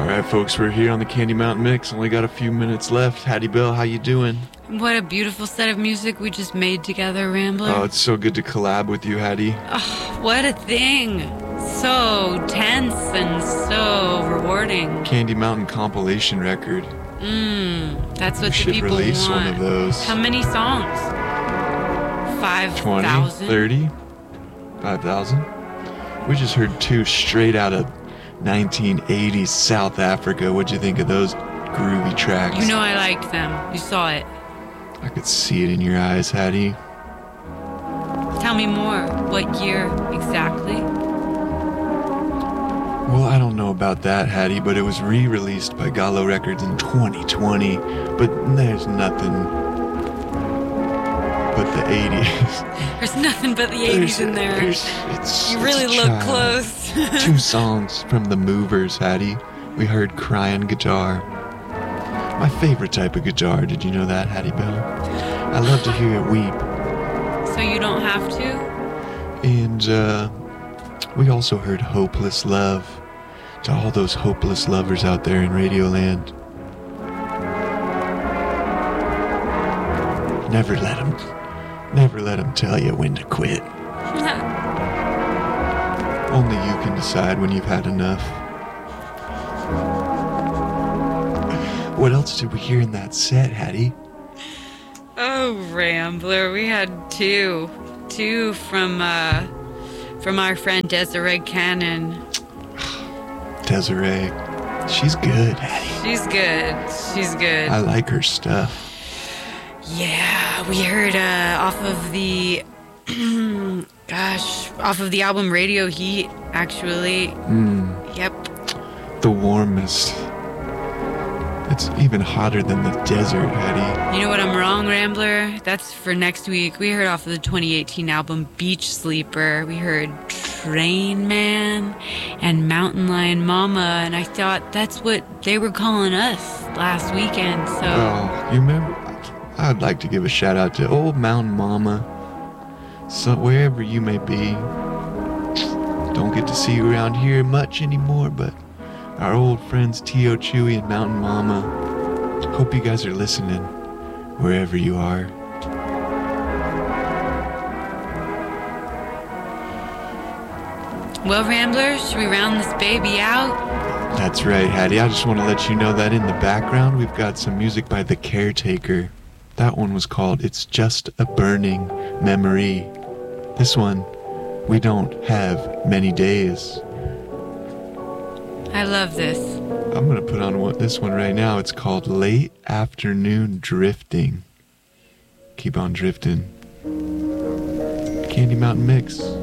right, folks, we're here on the Candy Mountain Mix. Only got a few minutes left. Hattie Bell, how you doing? What a beautiful set of music we just made together, Rambler. Oh, it's so good to collab with you, Hattie. Oh, what a thing. So tense and so rewarding. Candy Mountain compilation record. That's what we the people want. We should release one of those. How many songs? 5,000? 20? 30? 5,000? We just heard two straight out of 1980s South Africa. What'd you think of those groovy tracks? You know I liked them. You saw it. I could see it in your eyes, Hattie. Tell me more. What year exactly? Well, I don't know about that, Hattie, but it was re-released by Gallo Records in 2020. But there's nothing but the 80s. There's nothing but the 80s in there. You really look close. 2 songs from The Movers, Hattie. We heard Crying Guitar. My favorite type of guitar. Did you know that, Hattie Bell? I love to hear it weep. So you don't have to? And, we also heard Hopeless Love. To all those hopeless lovers out there in Radioland. Never let them tell you when to quit. Only you can decide when you've had enough. What else did we hear in that set, Hattie? Oh, Rambler, we had two from our friend Desiree Cannon. Desiree, she's good, Hattie. She's good. I like her stuff. Yeah, we heard off of the album Radio Heat, actually. Yep. The warmest. It's even hotter than the desert, Hattie. You know what, I'm wrong, Rambler? That's for next week. We heard off of the 2018 album Beach Sleeper. We heard Train Man and Mountain Lion Mama, and I thought that's what they were calling us last weekend, so... Oh, you remember? I'd like to give a shout out to old Mountain Mama. So wherever you may be, don't get to see you around here much anymore, but our old friends Tio Chewy and Mountain Mama, hope you guys are listening wherever you are. Well, Rambler, should we round this baby out? That's right, Hattie. I just want to let you know that in the background we've got some music by The Caretaker. That one was called It's Just a Burning Memory. This one, We Don't Have Many Days. I love this. I'm going to put on this one right now. It's called Late Afternoon Drifting. Keep on drifting. Candy Mountain Mix.